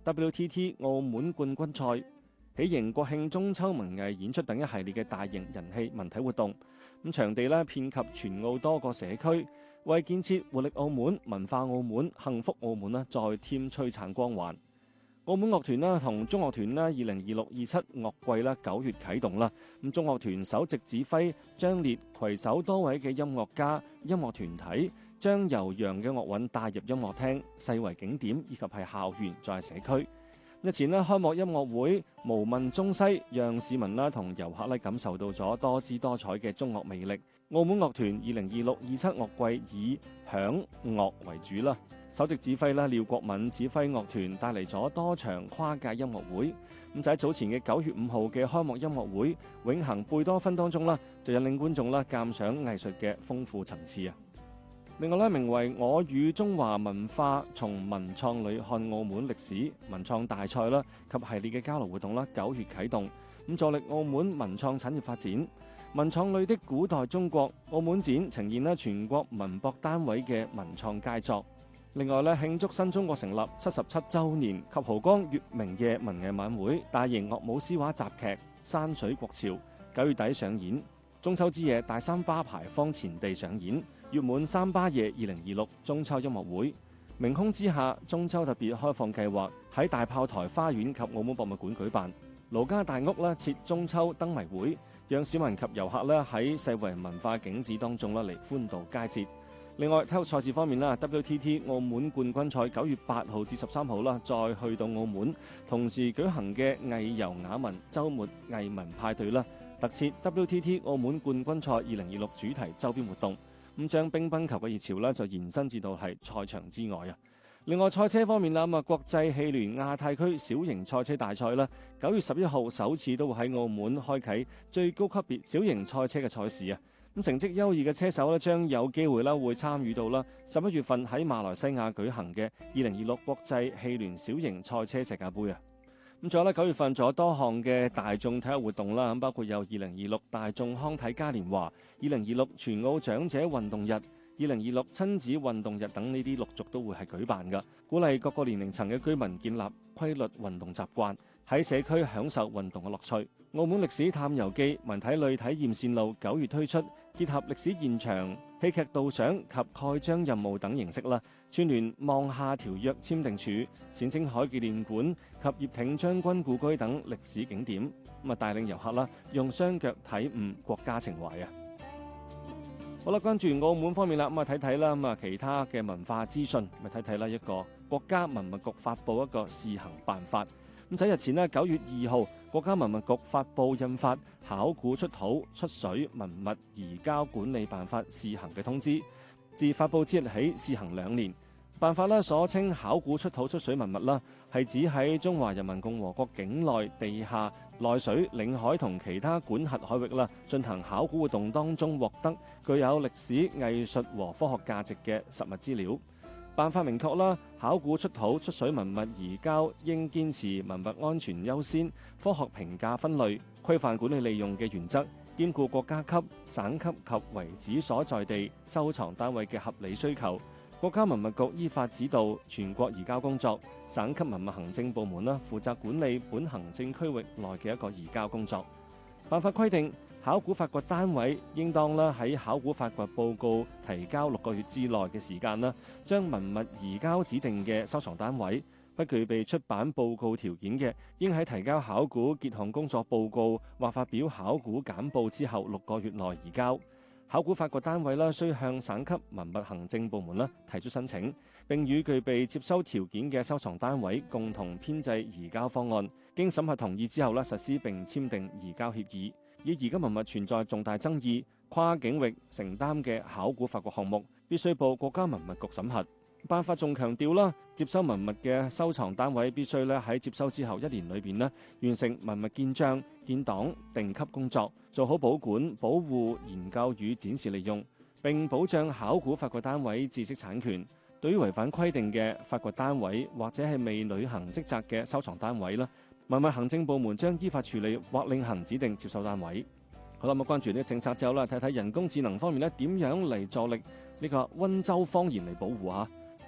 WTT 澳門冠軍賽、喜迎國慶中秋文藝演出等一系列嘅大型人氣文體活動。咁場地咧遍及全澳多個社區，為建設活力澳門、文化澳門、幸福澳門咧再添璀璨光環。澳門樂團啦同中樂團啦2026-27樂季啦9月啟動啦。咁中樂團首席指揮張烈攜手多位嘅音樂家、音樂團體，將悠揚嘅樂韻帶入音樂廳、世遺景點以及係校園再係社區。日前咧開幕音樂會無問中西，讓市民啦同遊客咧感受到咗多姿多彩嘅中樂魅力。澳門樂團2026-27樂季以響樂為主啦。首席指揮廖國敏指揮樂團帶嚟咗多場跨界音樂會。咁就喺早前嘅9月5號嘅開幕音樂會永恆貝多芬當中啦，就引領觀眾啦鑑賞藝術嘅豐富層次啊！另外咧，名為我與中華文化從文創裏看澳門歷史文創大賽啦及系列嘅交流活動啦9月啟動，咁助力澳門文創產業發展。文創裏的古代中國澳門展呈現咧全國文博單位嘅文創佳作。另外咧，慶祝新中國成立77週年及濠江月明夜文藝晚會大型樂舞詩畫雜劇《山水國潮》9月底上演。中秋之夜大三巴牌坊前地上演月滿三巴夜2026中秋音樂會。明空之下中秋特別開放計劃喺大炮台花園及澳門博物館舉辦。盧家大屋設中秋燈謎會，讓市民及遊客喺世遺文化景致當中嚟歡度佳節。另外，體育賽事方面啦 ，WTT 澳門冠軍賽9月8號至13號啦，再去到澳門，同時舉行嘅藝遊雅文週末藝文派對啦，特設 WTT 澳門冠軍賽2026主題周邊活動，咁將乒乓球嘅熱潮就延伸至到係賽場之外啊。另外賽車方面啦，國際汽聯亞太區小型賽車大賽啦，9月11號首次都會喺澳門開啟最高級別小型賽車嘅賽事啊。咁成績優異嘅車手將有機會會參與到11月份喺馬來西亞舉行嘅2026國際汽聯小型賽車世界盃啊。咁仲有9月份仲有多項嘅大眾體育活動啦，包括有2026大眾康體嘉年華、2026全澳長者運動日、2026親子運動日等呢啲陸續都會係舉辦㗎，鼓勵各個年齡層嘅居民建立規律運動習慣，喺社區享受運動嘅樂趣。澳門歷史探遊記文體類體驗線路9月推出，結合歷史現場、戲劇導賞及蓋章任務等形式啦，串聯望廈條約簽訂處、冼星海紀念館及葉挺將軍故居等歷史景點，帶領遊客用雙腳體悟國家情懷啊！好啦，關注澳門方面啦，睇睇啦，其他嘅文化資訊，睇睇啦一個國家文物局發布一個試行辦法。咁喺日前9月2號，國家文物局發布印發《考古出土出水文物移交管理辦法》試行嘅通知，自發布之日起試行2年。辦法所稱考古出土出水文物係指喺中華人民共和國境內地下、內水、領海同其他管轄海域進行考古活動當中獲得具有歷史、藝術和科學價值嘅實物資料。辦法明確考古出土出水文物移交應堅持文物安全優先、科學評價分類、規範管理利用嘅原則，兼顧國家級、省級及遺址所在地收藏單位嘅合理需求。國家文物局依法指導全國移交工作，省級文物行政部門負責管理本行政區域內嘅一個移交工作。辦法規定，考古發掘單位應當喺考古發掘報告提交6個月之內嘅時間將文物移交指定嘅收藏單位。不具備出版報告條件嘅，應喺提交考古結項工作報告或發表考古簡報之後6個月內移交。考古發掘單位需向省級文物行政部門提出申請，並與具備接收條件嘅收藏單位共同編製移交方案，經審核同意之後實施並簽訂移交協議。以移交文物存在重大爭議、跨境域承擔嘅考古發掘項目，必須報國家文物局審核。辦法仲強調接收文物嘅收藏單位必須喺接收之後1年裏邊完成文物建章、建檔、定級工作，做好保管、保護、研究與展示利用，並保障考古發掘單位知識產權。對於違反規定嘅發掘單位或者係未履行職責嘅收藏單位文物行政部門將依法處理或另行指定接收單位。好啦，咁關注呢個政策之後睇睇人工智能方面點樣嚟助力呢個溫州方言嚟保護下。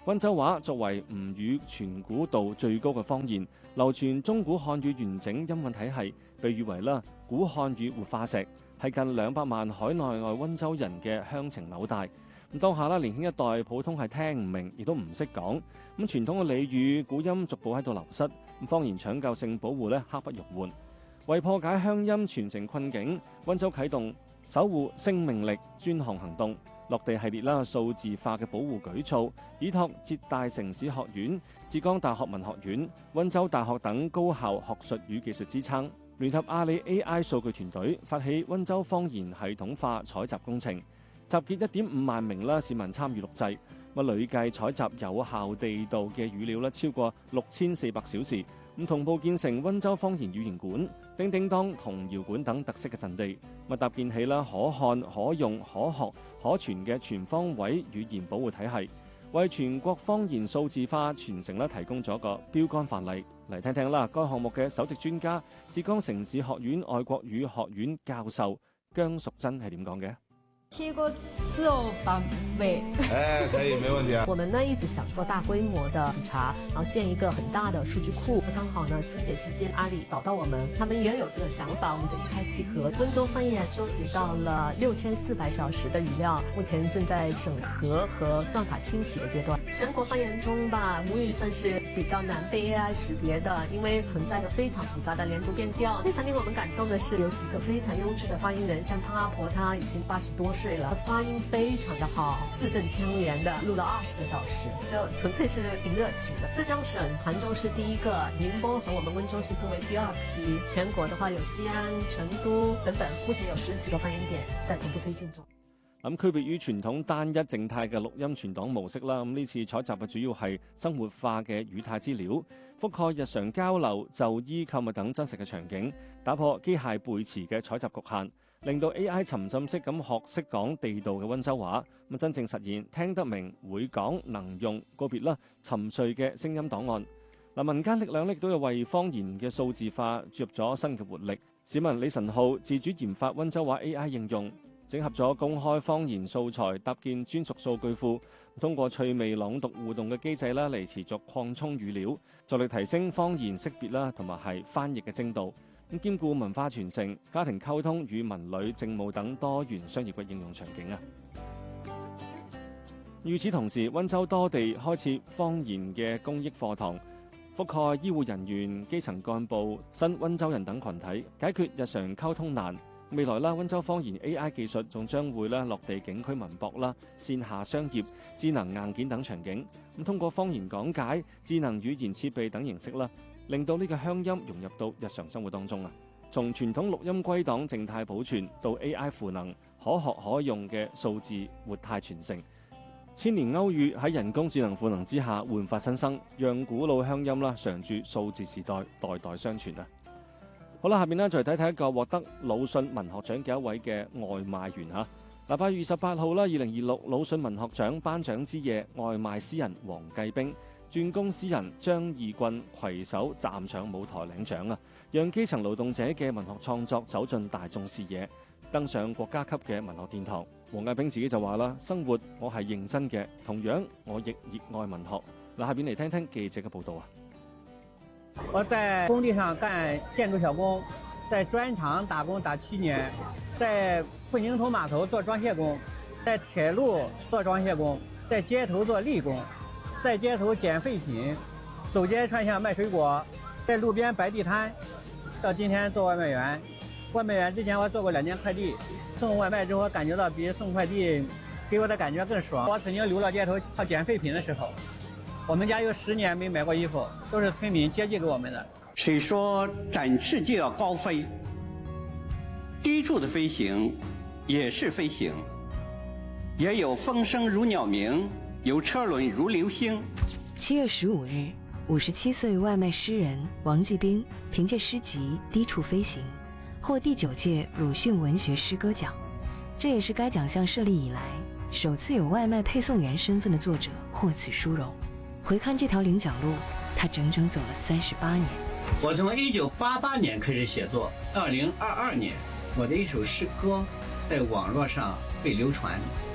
溫州話作為吳語傳古度最高嘅方言，流傳中古漢語完整音韻體系，被譽為古漢語活化石，係近200萬海內外溫州人嘅鄉情紐帶。咁當下年輕一代普通係聽唔明，亦都唔識講。咁傳統嘅俚語古音逐步喺度流失，方言搶救性保護刻不容緩。為破解鄉音傳承困境，溫州啟動守護生命力專項行動，落地系列數字化嘅保護舉措，依託浙大城市學院、浙江大學文學院、溫州大學等高校學術與技術支撐，聯合阿里 AI 數據團隊發起溫州方言系統化採集工程，集結1.5萬名市民參與錄製，累計採集有效地道嘅語料超過6400小時。同步建成溫州方言語言館、叮叮當童謠館等特色嘅陣地，搭建起可看、可用、可學、可傳嘅全方位語言保護體系，為全國方言數字化傳承提供咗個標杆範例。嚟聽聽該項目嘅首席專家浙江城市學院外國語學院教授姜淑珍係點講嘅？ 貼個次版尾。 可以，沒問題啊。 我們呢一直想做大規模的普查，然後建一個很大的數據庫。剛好呢春節期間阿里找到我們，他們也有這個想法，我們就一拍即合。溫州方言收集到了6400小時的語料，目前正在審核和算法清洗的階段。全國方言中吧，母語算是比較難被 AI 識別的，因為存在着非常複雜的連讀變調。非常令我們感動的是，有幾個非常優質的發音人，像湯阿婆，她已經80多歲了，發音非常的好，字正腔圓的，錄了20個小時，就純粹是挺熱情的。浙江省杭州是第一個，寧波和我們溫州是作為第2批，全國的話有西安、成都等等，目前有10幾個發音點在同步推進中。 區別於傳統單一靜態嘅錄音存檔模式啦，呢次採集嘅主要係生活化嘅語態資料，覆蓋日常交流、就醫、購物等真實嘅場景，打破機械背詞嘅採集局限，令到 AI 沉浸式咁學識講地道嘅溫州話，真正實現聽得明、會講、能用個別沉睡嘅聲音檔案。民間力量亦都有為方言嘅數字化注入咗新嘅活力。市民李晨浩自主研發溫州話 AI 應用，整合咗公開方言素材，搭建專屬數據庫，通過趣味朗讀互動嘅機制嚟持續擴充語料，助力提升方言識別同埋係翻譯嘅精度，兼顧文化傳承、家庭溝通與文旅、政務等多元商業嘅應用場景啊。與此同時，溫州多地開設方言嘅公益課堂，覆蓋醫護人員、基層幹部、新溫州人等群體，解決日常溝通難。未來溫州方言 AI 技術仲將會落地景區文博線下商業、智能硬件等場景，通過方言講解、智能語言設備等形式令到呢個鄉音融入到日常生活當中啊！從傳統錄音歸檔靜態保存到 AI 賦能可學可用嘅數字活態傳承，千年歐語喺人工智能賦能之下煥發新生，讓古老鄉音常駐數字時代，代代相傳啊！好啦，下面再嚟睇睇一個獲得魯迅文學獎嘅一位嘅外賣員嚇。8月28號2026魯迅文學獎頒獎之夜，外賣詩人黃繼兵、轉工詩人張義棍攜手站上舞台領獎啊，讓基層勞動者嘅文學創作走進大眾視野，登上國家級嘅文學殿堂。黃繼兵自己就話啦：生活我係認真嘅，同樣我亦熱愛文學。下邊嚟聽聽記者嘅報導啊。 我在工地上幹建築小工，在磚廠打工打7年，在混凝土碼頭做裝卸工，在鐵路做裝卸工，在街頭做力工，在街頭撿廢品，走街串巷賣水果，在路邊擺地攤，到今天做外賣員。外賣員之前我做過2年快遞，送外賣之後感覺到比送快遞給我的感覺更爽。我曾經流落街頭靠撿廢品的時候，我們家有10年沒買過衣服，都是村民接濟給我們的。誰說展翅就要高飛？低處的飛行也是飛行，也有風聲如鳥鳴，有車輪如流星。 7月15日，57歲外賣詩人王繼兵憑借詩集《低處飛行》獲第9屆魯迅文學詩歌獎，這也是該獎項設立以來首次有外賣配送員身份的作者獲此殊榮。回看這條領獎路，他整整走了38年。 我從1988年開始寫作，2022年我的一首詩歌在網絡上被流傳，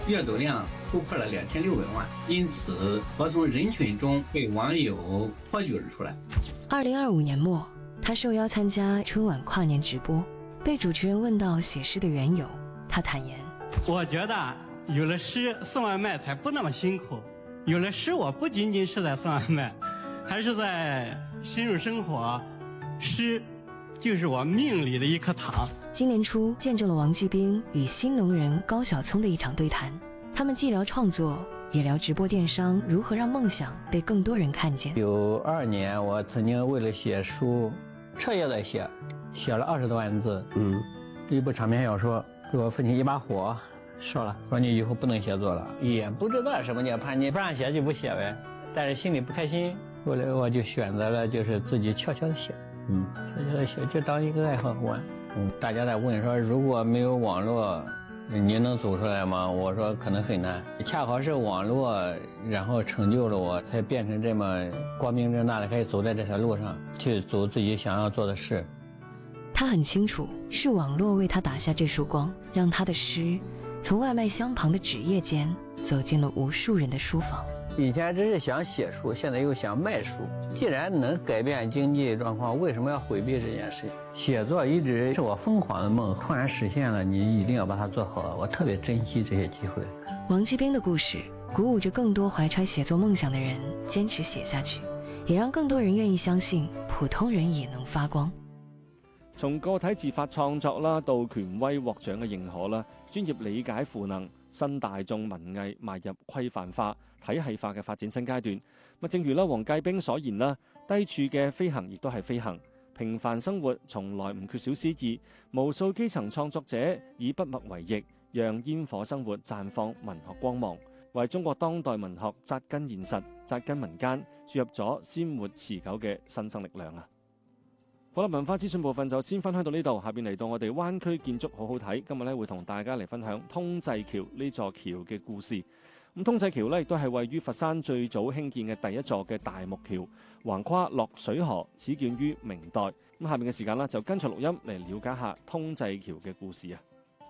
阅读量突破了2600万，因此我从人群中被网友脱颖而出来。 2025年末，他受邀参加春晚跨年直播，被主持人问到写诗的缘由，他坦言： 我觉得有了诗，送外卖才不那么辛苦。有了诗，我不仅仅是在送外卖，还是在深入生活。诗就是我命里的一颗糖。 今年初，见证了王继兵与新农人高晓聪的一场对谈，他们既聊创作，也聊直播电商如何让梦想被更多人看见。 92年，我曾经为了写书，彻夜在写，写了20多万字。一部长篇小说，给我父亲一把火烧了，说你以后不能写作了，也不知道什么叫叛逆，不让写就不写呗。但是心里不开心，后来我就选择了就是自己悄悄的写，悄悄的写，就当一个爱好玩。大家在问说，如果没有网络，你能走出来吗？我说可能很难，恰好是网络，然后成就了我，才变成这么光明正大的可以走在这条路上，去走自己想要做的事。 他很清楚，是网络为他打下这束光，让他的诗从外卖箱旁的纸页间走进了无数人的书房。 以前只是想写书，现在又想卖书。既然能改变经济状况，为什么要回避这件事？写作一直是我疯狂的梦，突然实现了，你一定要把它做好。我特别珍惜这些机会。 王继兵的故事鼓舞着更多怀揣写作梦想的人坚持寫下去，也讓更多人願意相信普通人也能發光。 從個體自發創作啦，到權威獲獎嘅認可啦，專業理解賦能，新大眾文藝邁入規範化、體系化嘅發展新階段。正如王繼兵所言啦，低處嘅飛行亦都係飛行。平凡生活從來唔缺少詩意，無數基層創作者以筆墨為翼，讓煙火生活綻放文學光芒，為中國當代文學紮根現實、紮根民間，注入咗鮮活持久嘅新生力量啊！好啦，文化資訊部分就先分享到呢度，下邊嚟到我哋灣區建築好好睇。今日咧會同大家嚟分享通濟橋呢座橋嘅故事。咁通濟橋咧亦都係位於佛山最早興建嘅第一座嘅大木橋，橫跨落水河，始建於明代。咁下面嘅時間啦，就跟隨錄音嚟了解下通濟橋嘅故事啊！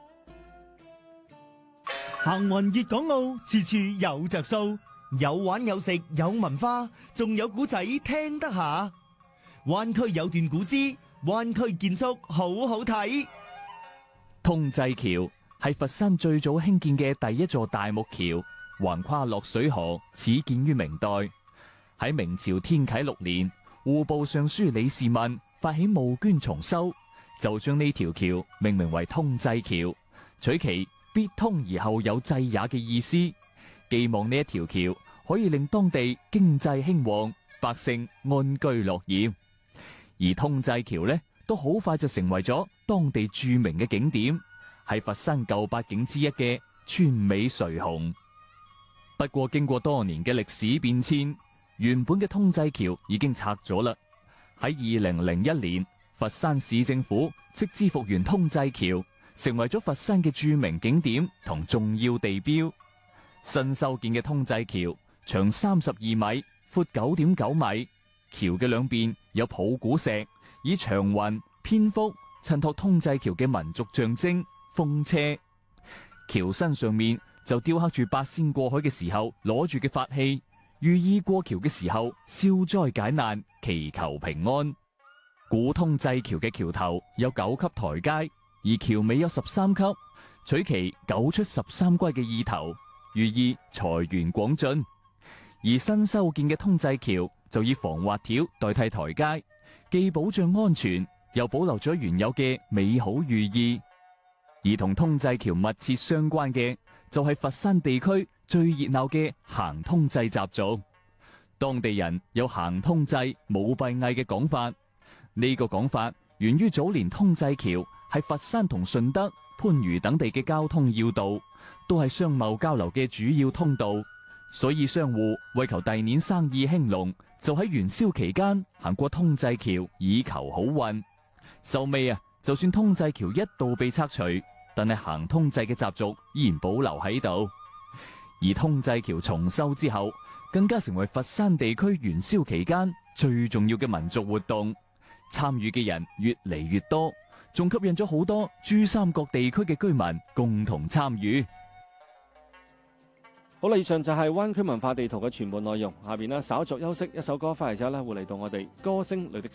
行運粵港澳，處處有着數，有玩有食有文化，仲有古仔聽得下。灣區有段古之，灣區建築好好睇。 通濟橋係佛山最早興建嘅第一座大木橋，橫跨落水河，始建於明代。喺明朝天啟6年，戶部尚書李士民發起募捐重修，就將呢條橋命名為通濟橋，取其必通而後有濟也嘅意思，寄望呢一條橋可以令當地經濟興旺，百姓安居樂業。而通濟橋呢，都好快就成為咗當地著名嘅景點，係佛山舊八景之一嘅川尾垂洪。不過經過多年嘅歷史變遷，原本嘅通濟橋已經拆咗啦。喺2001年，佛山市政府斥資復原通濟橋，成為咗佛山嘅著名景點同重要地標。新修建嘅通濟橋長32米，闊9.9米。橋嘅兩邊有抱鼓石，以長雲、蝙蝠襯托通濟橋嘅民族象徵風車。橋身上面就雕刻住八仙過海嘅時候攞住嘅法器，寓意過橋嘅時候消災解難，祈求平安。古通濟橋嘅橋頭有9級台階，而橋尾有13級，取其9出13歸嘅意頭，寓意財源廣進。而新修建嘅通濟橋就以防滑條代替台階，既保障安全，又保留咗原有嘅美好寓意。而同通濟橋密切相關嘅就係佛山地區最熱鬧嘅行通濟習俗。當地人有行通濟冇閉翳嘅講法，呢個講法源於早年通濟橋係佛山同順德、番禺等地嘅交通要道，都係商貿交流嘅主要通道。所以商戶為求第年生意興隆，就喺元宵期間行過通濟橋以求好運。收尾就算通濟橋一度被拆除，但係行通濟嘅習俗依然保留喺度。而通濟橋重修之後，更加成為佛山地區元宵期間最重要嘅民族活動，參與嘅人越嚟越多，仲吸引咗好多珠三角地區嘅居民共同參與。 好啦，以上就係灣區文化地圖嘅全部內容。下邊呢，稍作休息，一首歌翻嚟之後呢，會嚟到我哋歌聲裏的